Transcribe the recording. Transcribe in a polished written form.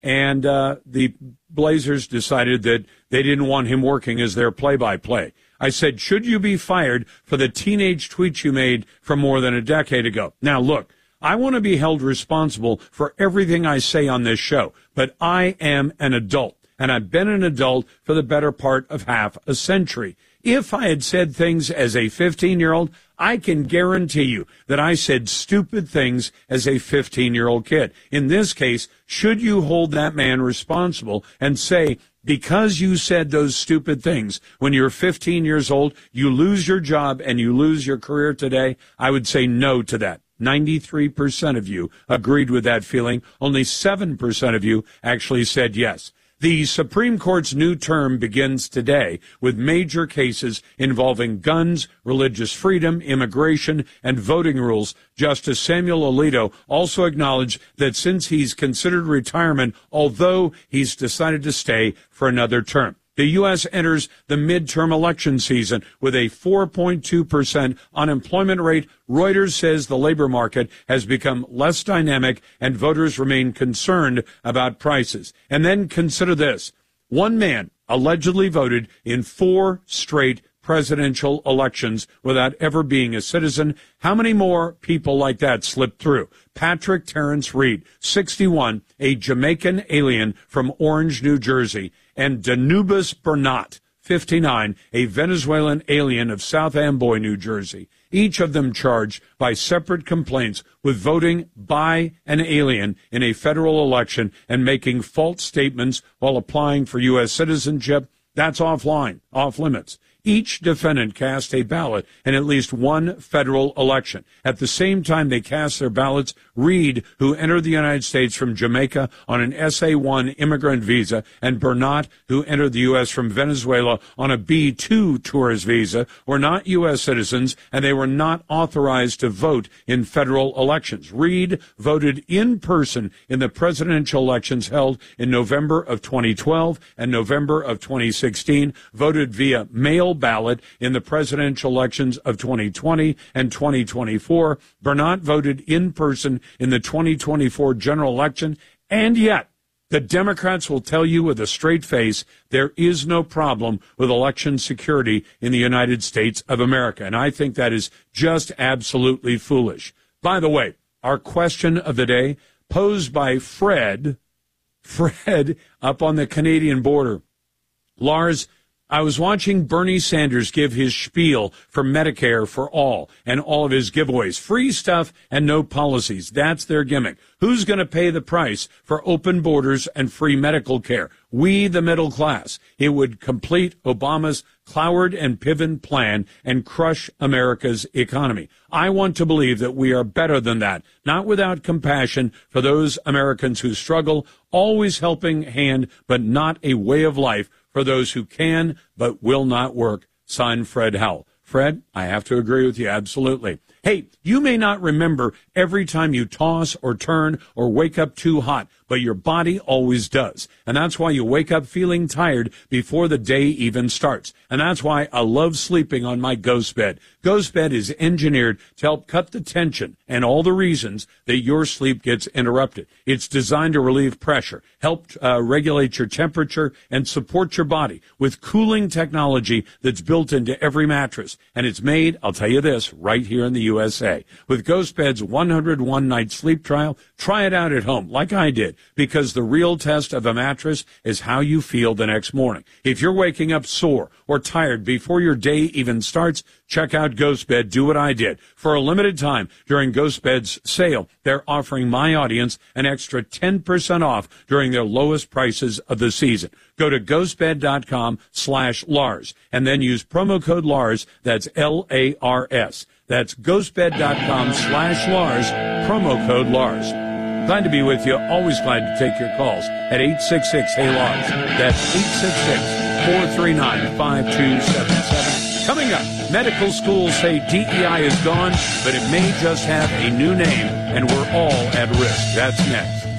and the Blazers decided that they didn't want him working as their play-by-play. I said, should you be fired for the teenage tweets you made from more than a decade ago? Now, look, I want to be held responsible for everything I say on this show, but I am an adult, and I've been an adult for the better part of half a century. If I had said things as a 15-year-old, I can guarantee you that I said stupid things as a 15-year-old kid. In this case, should you hold that man responsible and say, because you said those stupid things when you're 15 years old, you lose your job and you lose your career today? I would say no to that. 93% of you agreed with that feeling. Only 7% of you actually said yes. The Supreme Court's new term begins today with major cases involving guns, religious freedom, immigration, and voting rules. Justice Samuel Alito also acknowledged that since he's considered retirement, although he's decided to stay for another term. The U.S. enters the midterm election season with a 4.2% unemployment rate. Reuters says the labor market has become less dynamic and voters remain concerned about prices. And then consider this. One man allegedly voted in 4 straight presidential elections without ever being a citizen. How many more people like that slipped through? Patrick Terrence Reed, 61, a Jamaican alien from Orange, New Jersey, and Danubis Bernat, 59, a Venezuelan alien of South Amboy, New Jersey, each of them charged by separate complaints with voting by an alien in a federal election and making false statements while applying for U.S. citizenship. That's off limits. Each defendant cast a ballot in at least one federal election. At the same time they cast their ballots, Reed, who entered the United States from Jamaica on an SA-1 immigrant visa, and Bernat, who entered the U.S. from Venezuela on a B-2 tourist visa, were not U.S. citizens, and they were not authorized to vote in federal elections. Reed voted in person in the presidential elections held in November of 2012 and November of 2016, voted via mail ballot in the presidential elections of 2020 and 2024. Bernat voted in person in the 2024 general election, and yet the Democrats will tell you with a straight face there is no problem with election security in the United States of America, and I think that is just absolutely foolish. By the way, our question of the day, posed by Fred up on the Canadian border. Lars, I was watching Bernie Sanders give his spiel for Medicare for all and all of his giveaways. Free stuff and no policies. That's their gimmick. Who's going to pay the price for open borders and free medical care? We, the middle class. It would complete Obama's Cloward and Piven plan and crush America's economy. I want to believe that we are better than that, not without compassion for those Americans who struggle, always helping hand, but not a way of life for those who can but will not work. Signed, Fred Howell. Fred, I have to agree with you, absolutely. Hey, you may not remember every time you toss or turn or wake up too hot, but your body always does. And that's why you wake up feeling tired before the day even starts. And that's why I love sleeping on my Ghost Bed. Ghost Bed is engineered to help cut the tension and all the reasons that your sleep gets interrupted. It's designed to relieve pressure, help regulate your temperature, and support your body with cooling technology that's built into every mattress. And it's made, I'll tell you this, right here in the USA. With Ghost Bed's 101-night sleep trial, try it out at home like I did, because the real test of a mattress is how you feel the next morning. If you're waking up sore or tired before your day even starts, check out Ghost Bed. Do what I did. For a limited time during Ghost Bed's sale, they're offering my audience an extra 10% off during their lowest prices of the season. Go to ghostbed.com/Lars and then use promo code Lars. That's Lars. That's ghostbed.com/Lars, promo code Lars. Glad to be with you. Always glad to take your calls at 866-HEY-LARS. That's 866-439-5277. Coming up, medical schools say DEI is gone, but it may just have a new name, and we're all at risk. That's next.